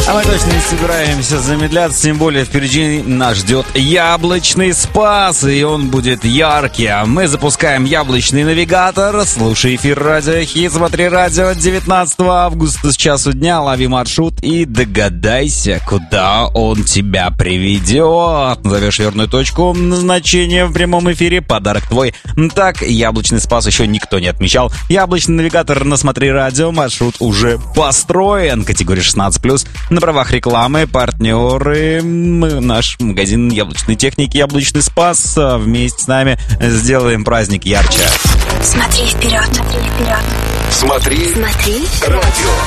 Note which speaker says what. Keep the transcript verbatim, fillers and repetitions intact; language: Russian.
Speaker 1: А мы точно не собираемся замедляться, тем более впереди нас ждет яблочный спас, и он будет яркий. А мы запускаем яблочный навигатор. Слушай эфир Радио Хит, смотри радио девятнадцатого августа с часу дня, лови маршрут и догадайся, куда он тебя приведет. Назовешь верную точку назначения в прямом эфире, подарок твой. Так, яблочный спас еще никто не отмечал. Яблочный навигатор на Смотри Радио, маршрут уже построен. Категория шестнадцать плюс. На правах рекламы, партнеры, наш магазин яблочной техники «Яблочный спас». Вместе с нами сделаем праздник ярче.
Speaker 2: Смотри вперед, смотри вперед.
Speaker 3: Смотри,
Speaker 2: Смотри
Speaker 3: радио.